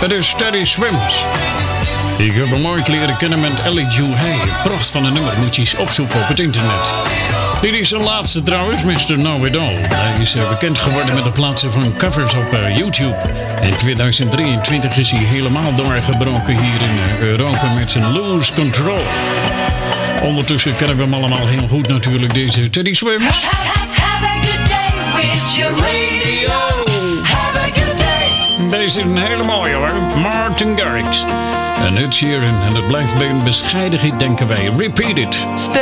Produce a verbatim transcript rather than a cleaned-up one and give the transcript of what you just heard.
Het is Teddy Swims. Ik heb hem ooit leren kennen met Ellie Ju Hey. Pracht van een nummer, moet je eens opzoeken op het internet. Dit is zijn laatste trouwens, mister Know It All. Hij is uh, bekend geworden met het plaatsen van covers op uh, YouTube. In tweeduizend drieëntwintig is hij helemaal doorgebroken hier in uh, Europa met zijn Lose Control. Ondertussen kennen we hem allemaal heel goed natuurlijk, deze Teddy Swims. Have, have, have a good day with your radio. Have a good day. Deze is een hele mooie hoor, Martin Garrix. En het Sheeran, en het blijft bij een bescheiden hit, denken wij. Repeat it. Stay